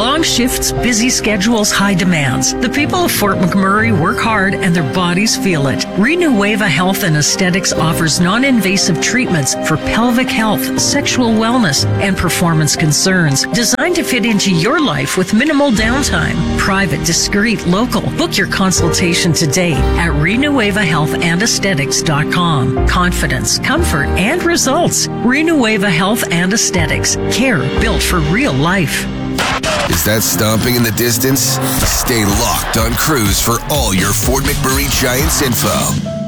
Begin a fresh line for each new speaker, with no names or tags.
Long shifts, busy schedules, high demands. The people of Fort McMurray work hard and their bodies feel it. Renueva Health and Aesthetics offers non-invasive treatments for pelvic health, sexual wellness, and performance concerns, designed to fit into your life with minimal downtime. Private, discreet, local. Book your consultation today at RenuevaHealthAndAesthetics.com. Confidence, comfort, and results. Renueva Health and Aesthetics. Care built for real life.
Is that stomping in the distance? Stay locked on Cruise for all your Fort McMurray Giants info.